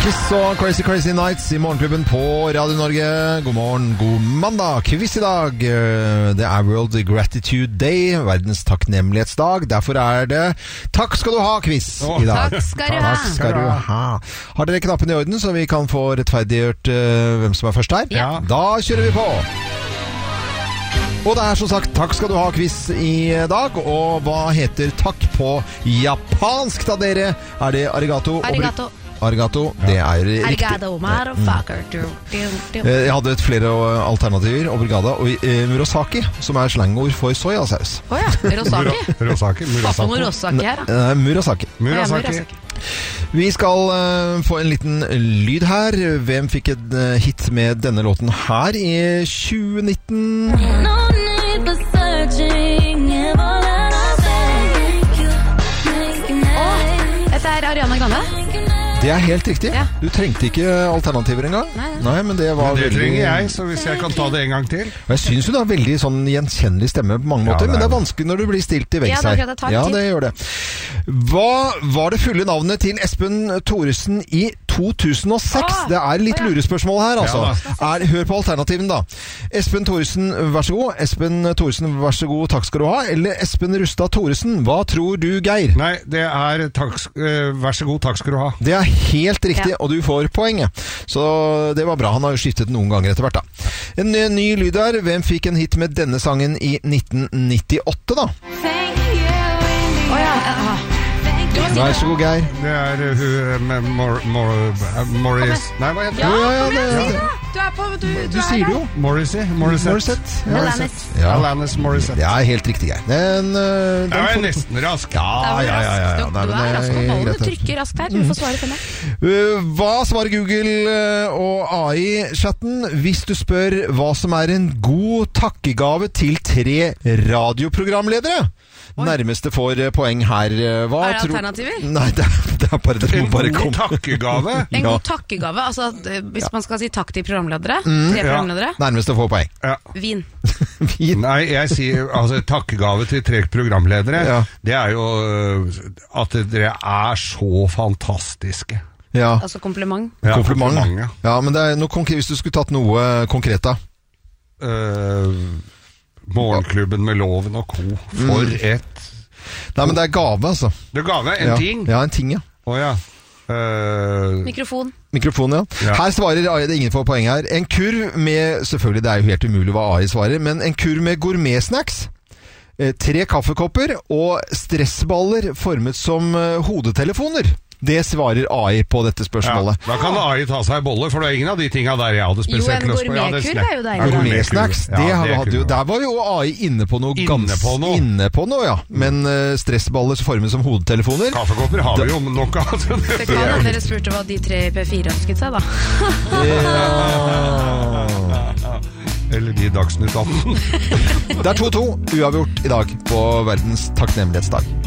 Kiss og Crazy Crazy Nights i Morgenklubben på Radio Norge. God morgen, god mandag. Quiz i dag. Det er World Gratitude Day, verdens takknemlighetsdag. Derfor er det Takk skal du ha quiz i dag. Takk skal du ha. Har dere knappen i orden, så vi kan få rettferdiggjort hvem som er først her? Ja. Da kjører vi på. Og det er som sagt Takk skal du ha quiz i dag. Og hva heter takk på japansk da, dere? Er det arigato? Arigato, det er riktig. Arigato, motherfucker. Jeg hadde flere alternativer. Obrigada og murasaki, som er slangord for soyasaus. Åja, Murasaki? Pappa Murasaki her da. Murasaki. Vi skal få en liten lyd her. Hvem fikk en hit med denne låten her i 2019? Dette er Ariana Grande. Det er helt riktig. Ja. Du trengte ikke alternativer engang. Nei, men det var det veldig... trenger jeg, så hvis jeg kan ta det en gang til. Og jeg synes hun har veldig sånn gjenkjennelig stemme på mange måter, men det er vanskelig når du blir stilt til veggs her. Ja, det gjør det. Hva var det fulle navnet til Espen Thoresen i 2006? Det er litt lurespørsmål her, altså. Hør på alternativen da. Espen Thoresen, vær så god. Espen Thoresen, vær så god, takk skal du ha. Eller Espen Rustad Thoresen, hva tror du, Geir? Nei, det er vær så god, takk skal du ha. Det er helt riktig, og du får poenget. Så det var bra. Han har jo skiftet noen ganger etter hvert da. En ny lyd der. Hvem fikk en hit med denne sangen i 1998 da? Vær så god, Geir. Det er Morris... Nei, hva heter det? Du er på... Du sier det jo. Morissette. Alanis Morissette. Det er helt riktig, Geir. Jeg er nesten rask. Ja. Du er rask på ballen. Du trykker raskt her. Du får svare for meg. Hva svarer Google og AI-chatten hvis du spør hva som er en god takkegave til 3 radioprogramledere? Nærmeste får poeng her. Er det alternativer? Nei, det er bare det. En god takkegave? En god takkegave, altså hvis man skal si takk til programledere, 3 programledere. Nærmeste får poeng. Vin. Nei, jeg sier altså takkegave til 3 programledere. Det er jo at dere er så fantastiske. Ja. Altså kompliment. Kompliment. Ja, men det er noe konkret, hvis du skulle tatt noe konkret da. Morgenklubben med Loven og Co. For et... Nei, men det er gave, altså. Det er gave? En ting? Ja, en ting, ja. Åja. Mikrofon, ja. Her svarer AI, det er ingen får poeng her. En kurv med, selvfølgelig det er jo helt umulig hva AI svarer, men en kurv med gourmetsnacks, 3 kaffekopper og stressballer formet som hodetelefoner. Det svarer AI på dette spørsmålet. Da kan AI ta seg bolle, for det er ingen av de tingene der jeg hadde spesielt lyst på. Jo, en gourmetkurv er jo deilig. Gourmetsnacks, der var jo AI inne på noe. Inne på noe, ja. Men stressballer formet som hodetelefoner. Kaffekopper har vi jo nok av. Det kan hende dere spurte hva de 3 P4 ønsket seg, da. Eller de Dagsnytt 18. Det er 2-2 uavgjort i dag på verdens takknemlighetsdag.